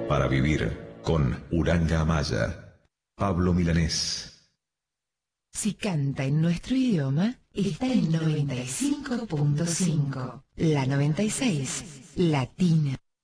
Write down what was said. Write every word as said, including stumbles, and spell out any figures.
para vivir con Uranga Amaya. Pablo Milanés. Si canta en nuestro idioma, está en noventa y cinco punto cinco. La noventa y seis, Latina.